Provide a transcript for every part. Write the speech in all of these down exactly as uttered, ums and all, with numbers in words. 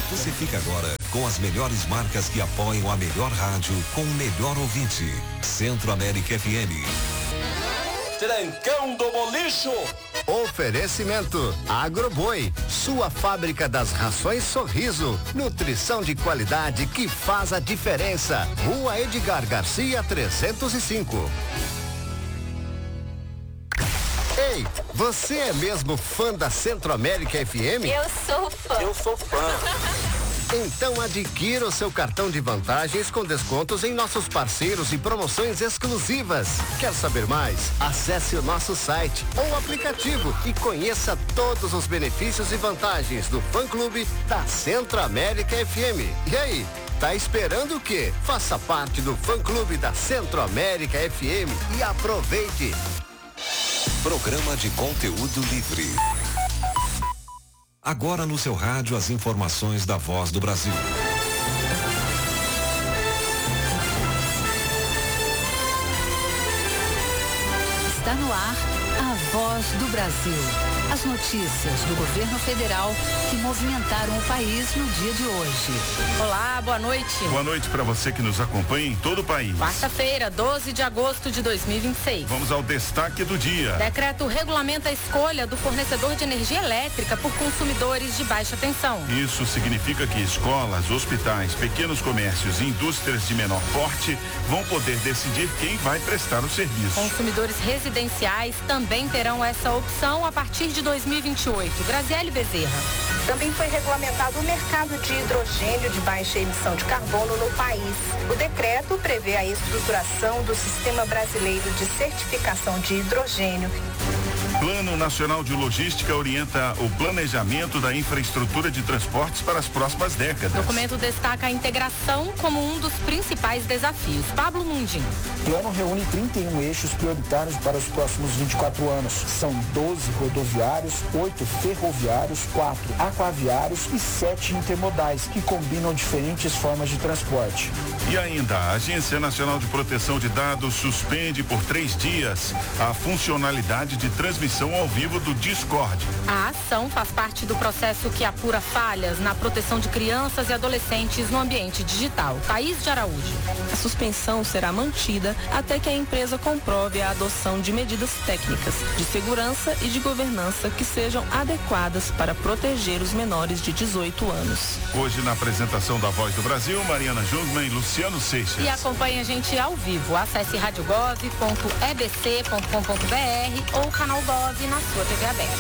Você fica agora com as melhores marcas que apoiam a melhor rádio com o melhor ouvinte. Centro América F M. Trancão do Bolicho. Oferecimento Agroboi, sua fábrica das rações Sorriso. Nutrição de qualidade que faz a diferença. Rua Edgar Garcia trezentos e cinco. Ei, você é mesmo fã da Centro América F M? Eu sou fã. Eu sou fã. Então adquira o seu cartão de vantagens com descontos em nossos parceiros e promoções exclusivas. Quer saber mais? Acesse o nosso site ou aplicativo e conheça todos os benefícios e vantagens do fã-clube da Centro América F M. E aí, tá esperando o quê? Faça parte do fã-clube da Centro América F M e aproveite. Programa de conteúdo livre. Agora no seu rádio as informações da Voz do Brasil. Está no ar a Voz do Brasil. As notícias do governo federal que movimentaram o país no dia de hoje. Olá, boa noite. Boa noite para você que nos acompanha em todo o país. Quarta-feira, doze de agosto de dois mil e vinte e seis. Vamos ao destaque do dia. Decreto regulamenta a escolha do fornecedor de energia elétrica por consumidores de baixa tensão. Isso significa que escolas, hospitais, pequenos comércios e indústrias de menor porte vão poder decidir quem vai prestar o serviço. Consumidores residenciais também terão essa opção a partir de dois mil e vinte e oito. Graziele Bezerra. Também foi regulamentado o mercado de hidrogênio de baixa emissão de carbono no país. O decreto prevê a estruturação do Sistema Brasileiro de Certificação de Hidrogênio. Plano Nacional de Logística orienta o planejamento da infraestrutura de transportes para as próximas décadas. O documento destaca a integração como um dos principais desafios. Pablo Mundim. O plano reúne trinta e um eixos prioritários para os próximos vinte e quatro anos. São doze rodoviários, oito ferroviários, quatro aquaviários e sete intermodais, que combinam diferentes formas de transporte. E ainda, a Agência Nacional de Proteção de Dados suspende por três dias a funcionalidade de transmissão ao vivo do Discord. A ação faz parte do processo que apura falhas na proteção de crianças e adolescentes no ambiente digital. Thaís de Araújo. A suspensão será mantida até que a empresa comprove a adoção de medidas técnicas, de segurança e de governança que sejam adequadas para proteger os menores de dezoito anos. Hoje, na apresentação da Voz do Brasil, Mariana Jungmann e Luciano Seixas. E acompanhe a gente ao vivo. Acesse rádio gov ponto e b c ponto com ponto b r ou canal Gov na sua T V aberta.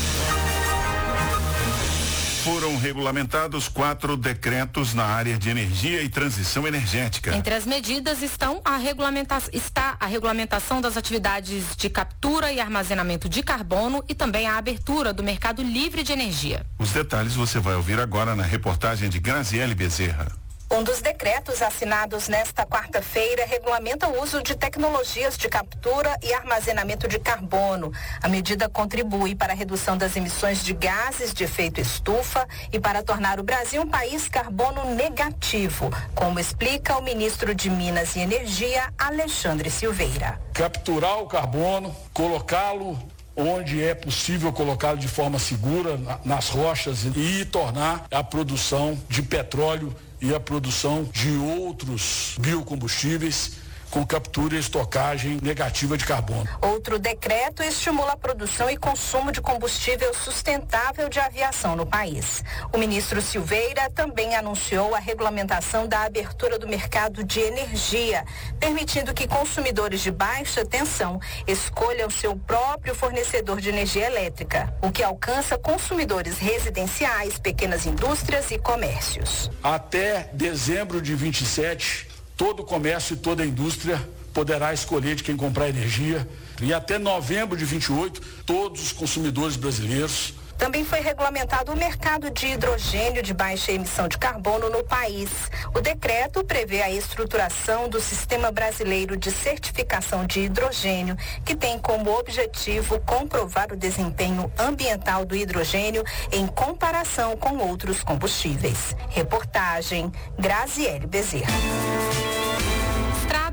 Foram regulamentados quatro decretos na área de energia e transição energética. Entre as medidas estão a regulamenta... está a regulamentação das atividades de captura e armazenamento de carbono e também a abertura do mercado livre de energia. Os detalhes você vai ouvir agora na reportagem de Graziele Bezerra. Um dos decretos assinados nesta quarta-feira regulamenta o uso de tecnologias de captura e armazenamento de carbono. A medida contribui para a redução das emissões de gases de efeito estufa e para tornar o Brasil um país carbono negativo, como explica o ministro de Minas e Energia, Alexandre Silveira. Capturar o carbono, colocá-lo onde é possível colocá-lo de forma segura nas rochas e tornar a produção de petróleo e a produção de outros biocombustíveis com captura e estocagem negativa de carbono. Outro decreto estimula a produção e consumo de combustível sustentável de aviação no país. O ministro Silveira também anunciou a regulamentação da abertura do mercado de energia, permitindo que consumidores de baixa tensão escolham seu próprio fornecedor de energia elétrica, o que alcança consumidores residenciais, pequenas indústrias e comércios. Até dezembro de vinte e sete, todo o comércio e toda a indústria poderá escolher de quem comprar energia. E até novembro de vinte e oito, todos os consumidores brasileiros. Também foi regulamentado o mercado de hidrogênio de baixa emissão de carbono no país. O decreto prevê a estruturação do Sistema Brasileiro de Certificação de Hidrogênio, que tem como objetivo comprovar o desempenho ambiental do hidrogênio em comparação com outros combustíveis. Reportagem Graziele Bezerra.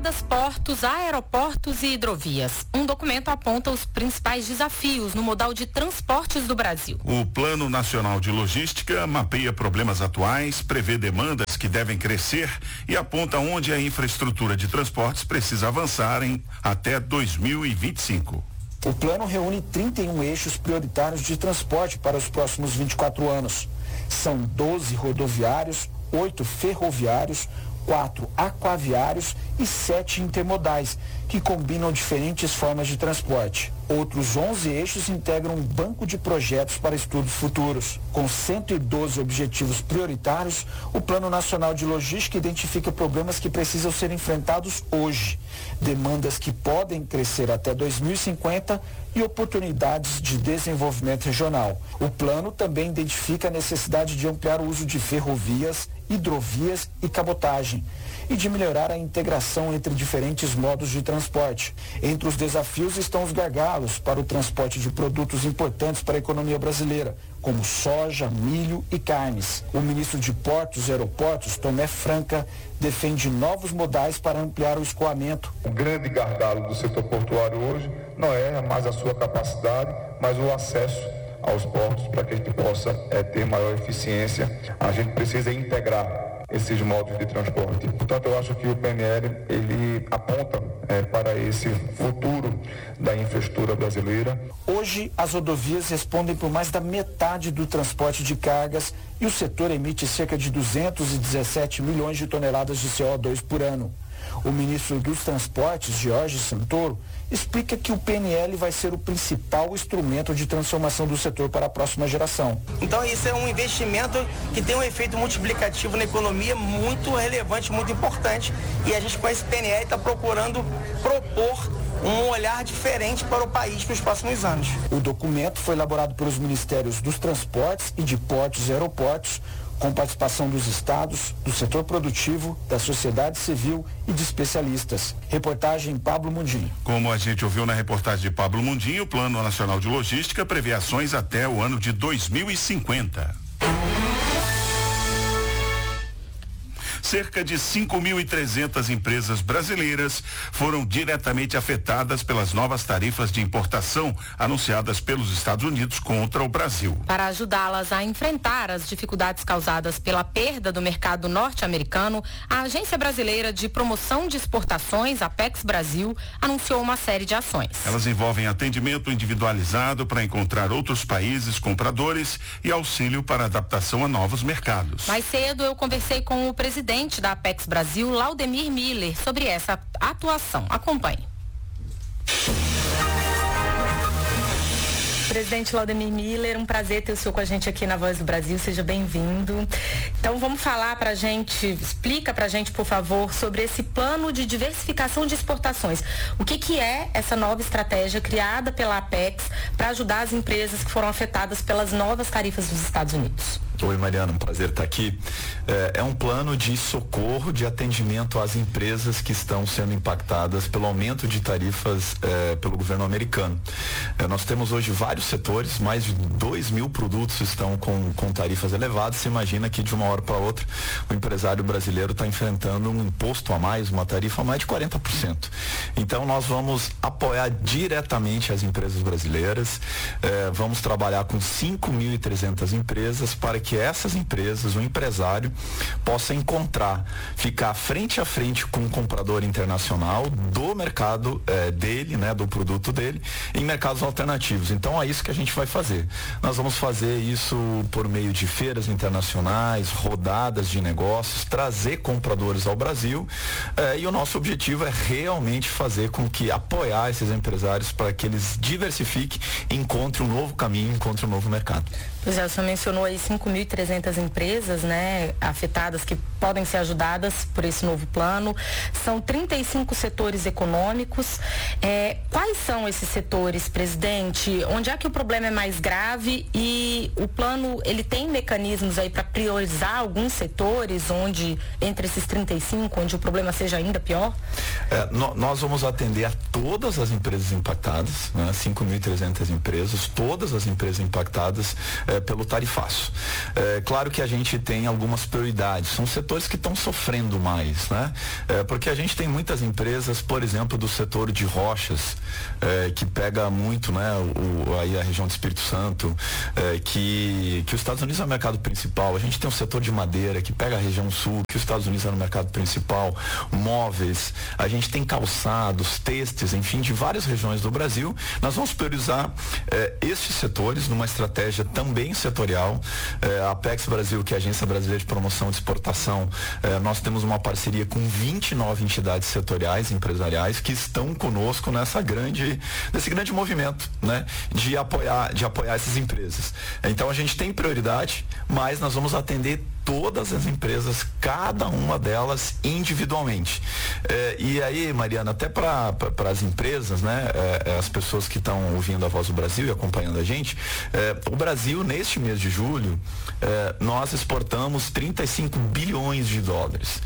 Estradas, portos, aeroportos e hidrovias. Um documento aponta os principais desafios no modal de transportes do Brasil. O Plano Nacional de Logística mapeia problemas atuais, prevê demandas que devem crescer e aponta onde a infraestrutura de transportes precisa avançar em até dois mil e vinte e cinco. O plano reúne trinta e um eixos prioritários de transporte para os próximos vinte e quatro anos. São doze rodoviários, oito ferroviários, quatro aquaviários e sete intermodais, que combinam diferentes formas de transporte. Outros onze eixos integram um banco de projetos para estudos futuros. Com cento e doze objetivos prioritários, o Plano Nacional de Logística identifica problemas que precisam ser enfrentados hoje, demandas que podem crescer até dois mil e cinquenta e oportunidades de desenvolvimento regional. O plano também identifica a necessidade de ampliar o uso de ferrovias, hidrovias e cabotagem e de melhorar a integração entre diferentes modos de transporte. Entre os desafios estão os gargalos para o transporte de produtos importantes para a economia brasileira, como soja, milho e carnes. O ministro de Portos e Aeroportos, Tomé Franca, defende novos modais para ampliar o escoamento. O grande gargalo do setor portuário hoje não é mais a sua capacidade, mas o acesso aos portos para que a gente possa é, ter maior eficiência. A gente precisa integrar esses modos de transporte. Portanto, eu acho que o P N L ele aponta é, para esse futuro da infraestrutura brasileira. Hoje, as rodovias respondem por mais da metade do transporte de cargas e o setor emite cerca de duzentos e dezessete milhões de toneladas de C O dois por ano. O ministro dos Transportes, Jorge Santoro, explica que o P N L vai ser o principal instrumento de transformação do setor para a próxima geração. Então isso é um investimento que tem um efeito multiplicativo na economia muito relevante, muito importante, e a gente com esse P N L está procurando propor um olhar diferente para o país para os próximos anos. O documento foi elaborado pelos Ministérios dos Transportes e de Portos e Aeroportos, com participação dos estados, do setor produtivo, da sociedade civil e de especialistas. Reportagem Pablo Mundinho. Como a gente ouviu na reportagem de Pablo Mundinho, o Plano Nacional de Logística prevê ações até o ano de dois mil e cinquenta. Cerca de cinco mil e trezentas empresas brasileiras foram diretamente afetadas pelas novas tarifas de importação anunciadas pelos Estados Unidos contra o Brasil. Para ajudá-las a enfrentar as dificuldades causadas pela perda do mercado norte-americano, a Agência Brasileira de Promoção de Exportações, Apex Brasil, anunciou uma série de ações. Elas envolvem atendimento individualizado para encontrar outros países compradores e auxílio para adaptação a novos mercados. Mais cedo eu conversei com o presidente da Apex Brasil, Laudemir Miller, sobre essa atuação. Acompanhe. Presidente Laudemir Miller, um prazer ter o senhor com a gente aqui na Voz do Brasil, seja bem-vindo. Então vamos falar pra gente, explica pra gente, por favor, sobre esse plano de diversificação de exportações. O que que é essa nova estratégia criada pela Apex para ajudar as empresas que foram afetadas pelas novas tarifas dos Estados Unidos? Oi, Mariana, um prazer estar aqui. É, é um plano de socorro, de atendimento às empresas que estão sendo impactadas pelo aumento de tarifas é, pelo governo americano. É, nós temos hoje vários setores, mais de dois mil produtos estão com, com tarifas elevadas. Você imagina que de uma hora para outra o empresário brasileiro está enfrentando um imposto a mais, uma tarifa a mais de quarenta por cento. Então nós vamos apoiar diretamente as empresas brasileiras, é, vamos trabalhar com cinco mil e trezentas empresas para que essas empresas, o empresário, possa encontrar, ficar frente a frente com o comprador internacional do mercado eh, dele, né, do produto dele, em mercados alternativos. Então é isso que a gente vai fazer. Nós vamos fazer isso por meio de feiras internacionais, rodadas de negócios, trazer compradores ao Brasil, eh, e o nosso objetivo é realmente fazer com que apoiar esses empresários para que eles diversifiquem, encontrem um novo caminho, encontrem um novo mercado. Pois é, o senhor mencionou aí cinco mil e trezentas empresas, né, afetadas que podem ser ajudadas por esse novo plano. São trinta e cinco setores econômicos. É, quais são esses setores, presidente? Onde é que o problema é mais grave? E o plano, ele tem mecanismos aí para priorizar alguns setores onde, entre esses trinta e cinco, onde o problema seja ainda pior? É, no, nós vamos atender a todas as empresas impactadas, né, cinco mil e trezentas empresas, todas as empresas impactadas é, pelo tarifaço. É, claro que a gente tem algumas prioridades, são setores que estão sofrendo mais, né? É, porque a gente tem muitas empresas, por exemplo, do setor de rochas, é, que pega muito, né, o, aí a região do Espírito Santo, é, que, que os Estados Unidos é o mercado principal. A gente tem o setor de madeira, que pega a região sul, que os Estados Unidos é o mercado principal, móveis, a gente tem calçados, têxteis, enfim, de várias regiões do Brasil. Nós vamos priorizar é, estes setores numa estratégia também setorial. É, a Apex Brasil, que é a Agência Brasileira de Promoção de Exportação, é, nós temos uma parceria com vinte e nove entidades setoriais empresariais que estão conosco nessa grande, nesse grande movimento, né, de apoiar, de apoiar essas empresas. Então a gente tem prioridade, mas nós vamos atender todas as empresas, cada uma delas individualmente. É, e aí, Mariana, até para as empresas, né, é, as pessoas que estão ouvindo a Voz do Brasil e acompanhando a gente, é, o Brasil, neste mês de julho, é, nós exportamos trinta e cinco bilhões de dólares.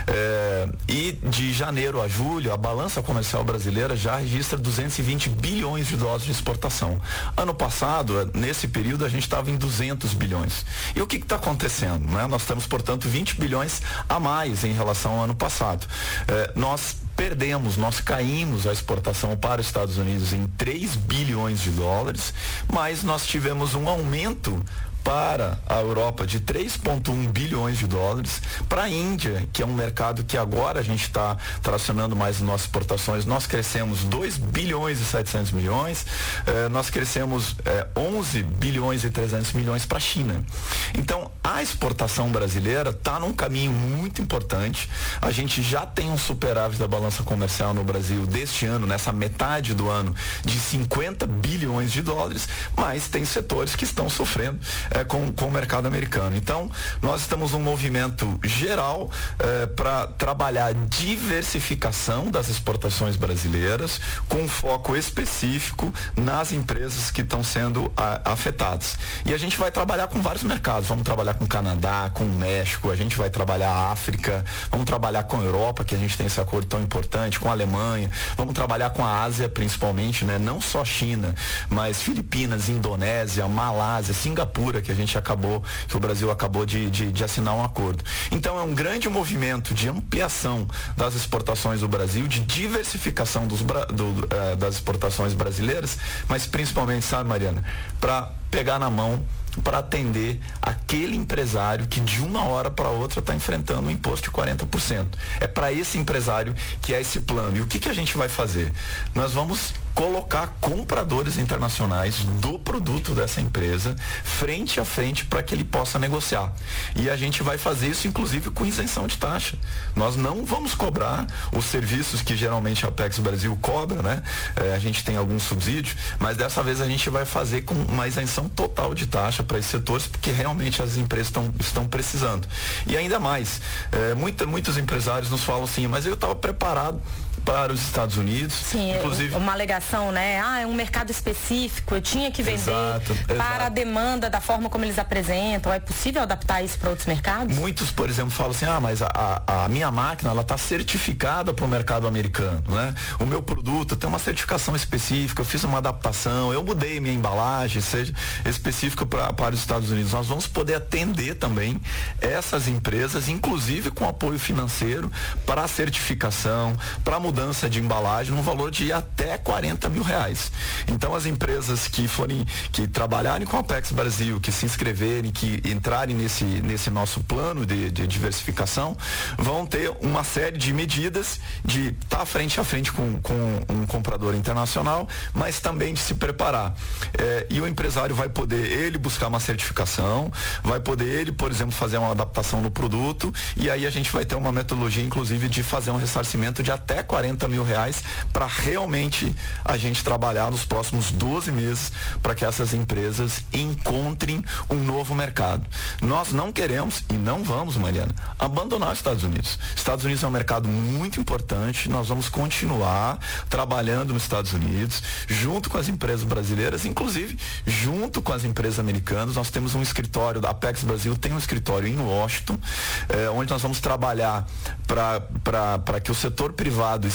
É, e de janeiro a julho, a balança comercial brasileira já registra duzentos e vinte bilhões de dólares de exportação. Ano passado, nesse período, a gente estava em duzentos bilhões. E o que está acontecendo, né? Nós estamos, portanto, vinte bilhões a mais em relação ao ano passado. Eh, nós perdemos, nós caímos a exportação para os Estados Unidos em três bilhões de dólares, mas nós tivemos um aumento para a Europa de três vírgula um bilhões de dólares, para a Índia, que é um mercado que agora a gente está tracionando mais as nossas exportações, nós crescemos dois bilhões e setecentos milhões, eh, nós crescemos eh, onze bilhões e trezentos milhões para a China. Então, a exportação brasileira está num caminho muito importante. A gente já tem um superávit da balança comercial no Brasil deste ano, nessa metade do ano, de cinquenta bilhões de dólares, mas tem setores que estão sofrendo É, com, com o mercado americano. Então, nós estamos num movimento geral é, para trabalhar diversificação das exportações brasileiras, com um foco específico nas empresas que estão sendo a, afetadas. E a gente vai trabalhar com vários mercados. Vamos trabalhar com o Canadá, com o México, a gente vai trabalhar a África, vamos trabalhar com a Europa, que a gente tem esse acordo tão importante, com a Alemanha, vamos trabalhar com a Ásia principalmente, né? Não só China, mas Filipinas, Indonésia, Malásia, Singapura, que a gente acabou, que o Brasil acabou de, de, de assinar um acordo. Então é um grande movimento de ampliação das exportações do Brasil, de diversificação dos, do, eh, das exportações brasileiras, mas principalmente, sabe, Mariana, para pegar na mão, para atender aquele empresário que de uma hora para outra está enfrentando um imposto de quarenta por cento. É para esse empresário que é esse plano. E o que, que a gente vai fazer? Nós vamos colocar compradores internacionais do produto dessa empresa frente a frente para que ele possa negociar. E a gente vai fazer isso, inclusive, com isenção de taxa. Nós não vamos cobrar os serviços que geralmente a Apex Brasil cobra, né? É, a gente tem algum subsídio, mas dessa vez a gente vai fazer com uma isenção total de taxa para esses setores, porque realmente as empresas tão, estão precisando. E ainda mais, é, muita, muitos empresários nos falam assim, mas eu estava preparado para os Estados Unidos. Sim, inclusive uma alegação, né? Ah, é um mercado específico, eu tinha que vender exato, para exato. a demanda da forma como eles apresentam. É possível adaptar isso para outros mercados? Muitos, por exemplo, falam assim, ah, mas a, a, a minha máquina, ela está certificada para o mercado americano, né? O meu produto tem uma certificação específica, eu fiz uma adaptação, eu mudei minha embalagem, seja específico pra, para os Estados Unidos. Nós vamos poder atender também essas empresas, inclusive com apoio financeiro para a certificação, para mudança de embalagem, no valor de até quarenta mil reais. Então, as empresas que forem, que trabalharem com a Apex Brasil, que se inscreverem, que entrarem nesse, nesse nosso plano de, de diversificação, vão ter uma série de medidas de estar frente a frente com, com um comprador internacional, mas também de se preparar. É, e o empresário vai poder, ele buscar uma certificação, vai poder ele, por exemplo, fazer uma adaptação no produto, e aí a gente vai ter uma metodologia, inclusive, de fazer um ressarcimento de até quarenta mil reais para realmente a gente trabalhar nos próximos doze meses para que essas empresas encontrem um novo mercado. Nós não queremos e não vamos, Mariana, abandonar os Estados Unidos. Estados Unidos é um mercado muito importante, nós vamos continuar trabalhando nos Estados Unidos, junto com as empresas brasileiras, inclusive junto com as empresas americanas. Nós temos um escritório, da Apex Brasil tem um escritório em Washington, eh, onde nós vamos trabalhar para que o setor privado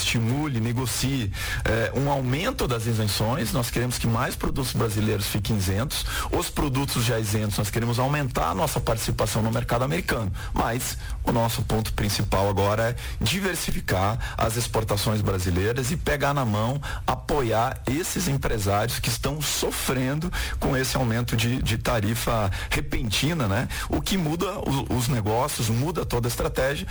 estimule, negocie eh, um aumento das isenções. Nós queremos que mais produtos brasileiros fiquem isentos. Os produtos já isentos, nós queremos aumentar a nossa participação no mercado americano. Mas o nosso ponto principal agora é diversificar as exportações brasileiras e pegar na mão, apoiar esses empresários que estão sofrendo com esse aumento de, de tarifa repentina, né? O que muda os, os negócios, muda toda a estratégia